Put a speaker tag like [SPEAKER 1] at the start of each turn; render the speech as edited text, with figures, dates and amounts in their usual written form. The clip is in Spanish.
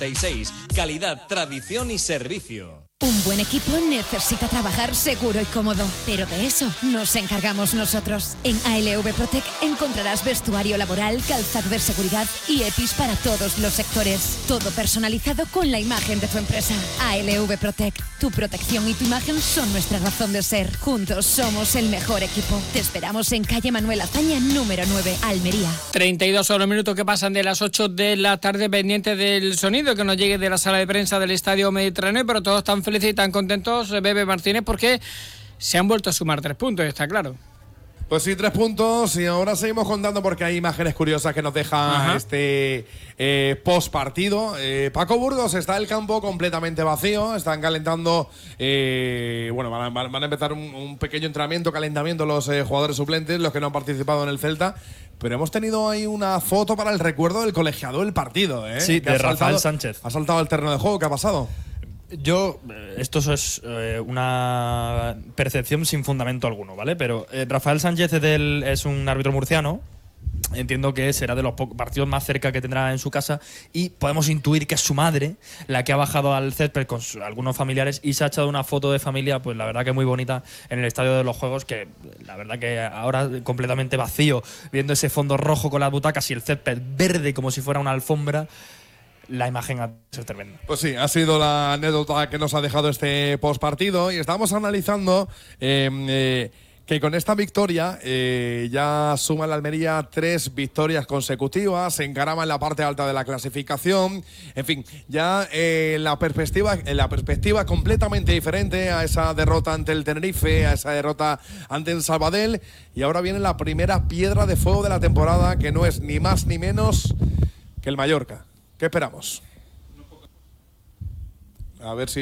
[SPEAKER 1] Calidad, tradición y servicio.
[SPEAKER 2] Un buen equipo necesita trabajar seguro y cómodo, pero de eso nos encargamos nosotros. En ALV Protec encontrarás vestuario laboral, calzado de seguridad y EPIs para todos los sectores. Todo personalizado con la imagen de tu empresa. ALV Protec, tu protección y tu imagen son nuestra razón de ser. Juntos somos el mejor equipo. Te esperamos en calle Manuel Azaña, número 9, Almería.
[SPEAKER 3] 32 son los minutos que pasan de las 8 de la tarde, pendiente del sonido que nos llegue de la sala de prensa del Estadio Mediterráneo, pero todos están felices y tan contentos, Bebe Martínez, porque se han vuelto a sumar 3 puntos, está claro.
[SPEAKER 4] Pues sí, 3 puntos, y ahora seguimos contando porque hay imágenes curiosas que nos deja este post partido. Paco Burgos, está el campo completamente vacío, están calentando, van a empezar un pequeño entrenamiento, calentamiento los jugadores suplentes, los que no han participado en el Celta. Pero hemos tenido ahí una foto para el recuerdo del colegiado del partido, ¿eh?
[SPEAKER 5] Sí, de Rafael Sánchez.
[SPEAKER 4] Ha saltado al terreno de juego, ¿qué ha pasado?
[SPEAKER 5] Esto es una percepción sin fundamento alguno, ¿vale? Pero Rafael Sánchez es un árbitro murciano. Entiendo que será de los partidos más cerca que tendrá en su casa, y podemos intuir que es su madre la que ha bajado al césped con algunos familiares y se ha echado una foto de familia, pues la verdad que muy bonita, en el Estadio de los Juegos, que la verdad que ahora completamente vacío, viendo ese fondo rojo con las butacas y el césped verde como si fuera una alfombra. La imagen ha sido tremenda.
[SPEAKER 4] Pues sí, ha sido la anécdota que nos ha dejado este postpartido, y estamos analizando que con esta victoria ya suma la Almería 3 victorias consecutivas, se encarama en la parte alta de la clasificación. En fin, ya la perspectiva completamente diferente a esa derrota ante el Tenerife, a esa derrota ante el Sabadell, y ahora viene la primera piedra de fuego de la temporada, que no es ni más ni menos que el Mallorca. ¿Qué esperamos? A ver si